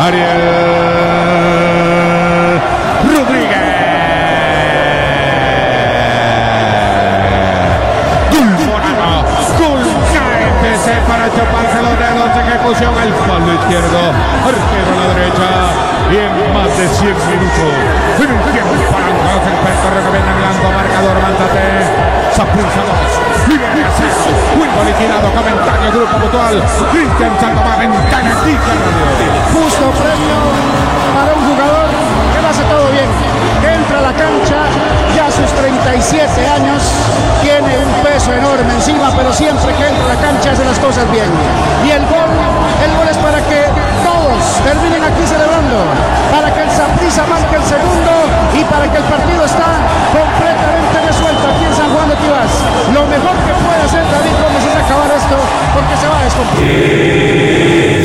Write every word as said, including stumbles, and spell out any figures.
Ariel Rodríguez. Gol Gol K F C para chuparse los dedos. Ejecución al palo izquierdo. Arquero a la derecha. Y en más de cien minutos. En un tiempo para los expertos recomiendan blanco. Marcador, mántate. Saprissa dos. Liberia cero. Juego liquidado. Comentario Grupo Mutual. Cristian Sandoval.